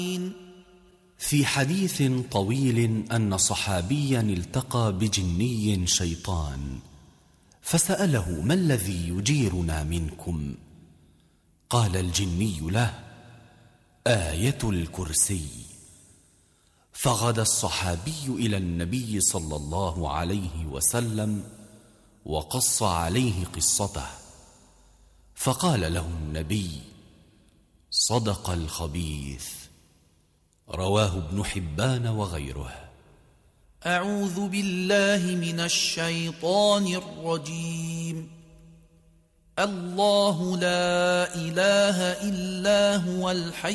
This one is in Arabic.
في حديث طويل أن صحابيا التقى بجني شيطان فسأله: ما الذي يجيرنا منكم؟ قال الجني له: آية الكرسي. فغدا الصحابي إلى النبي صلى الله عليه وسلم وقص عليه قصته، فقال له النبي: صدق الخبيث. رواه ابن حبان وغيره. أعوذ بالله من الشيطان الرجيم. الله لا إله إلا هو الحي